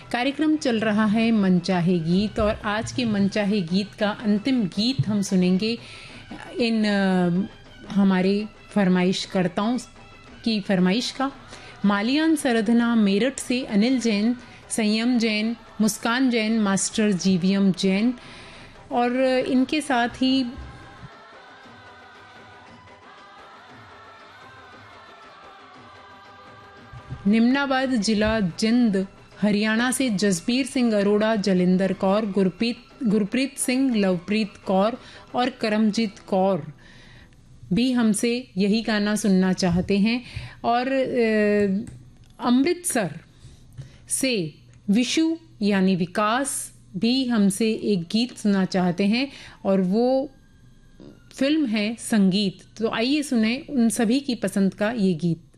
कार्यक्रम चल रहा है मनचाहे गीत और आज के मनचाहे गीत का अंतिम गीत हम सुनेंगे इन हमारे फरमाइशकर्ताओं की फरमाइश का। मालियान सरधना मेरठ से अनिल जैन, संयम जैन, मुस्कान जैन, मास्टर जीवीएम जैन और इनके साथ ही निम्नाबाद जिला जिंद हरियाणा से जसबीर सिंह अरोड़ा, जलिंदर कौर, गुरप्रीत सिंह, लवप्रीत कौर और करमजीत कौर भी हमसे यही गाना सुनना चाहते हैं। और अमृतसर से विशु यानी विकास भी हमसे एक गीत सुनना चाहते हैं और वो फिल्म है संगीत। तो आइए सुने उन सभी की पसंद का ये गीत।